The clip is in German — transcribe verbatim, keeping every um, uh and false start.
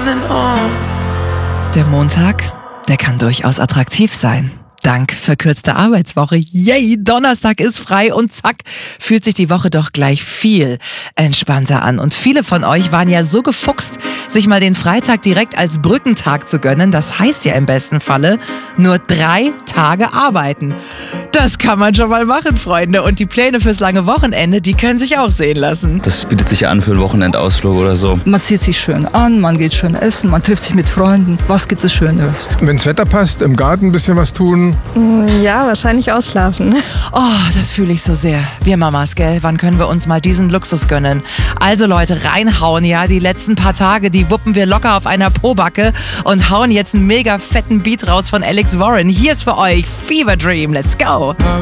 Der Montag, der kann durchaus attraktiv sein. Dank verkürzter Arbeitswoche. Yay, Donnerstag ist frei und zack, fühlt sich die Woche doch gleich viel entspannter an. Und viele von euch waren ja so gefuchst, sich mal den Freitag direkt als Brückentag zu gönnen. Das heißt ja im besten Falle nur drei Tage arbeiten. Das kann man schon mal machen, Freunde. Und die Pläne fürs lange Wochenende, die können sich auch sehen lassen. Das bietet sich ja an für einen Wochenendausflug oder so. Man zieht sich schön an, man geht schön essen, man trifft sich mit Freunden. Was gibt es Schöneres? Wenn's Wetter passt, im Garten ein bisschen was tun. Ja, wahrscheinlich ausschlafen. Oh, das fühle ich so sehr. Wir Mamas, gell? Wann können wir uns mal diesen Luxus gönnen? Also Leute, reinhauen, ja? Die letzten paar Tage, die wuppen wir locker auf einer Pobacke und hauen jetzt einen mega fetten Beat raus von Alex Warren. Hier ist für euch Fever Dream. Let's go!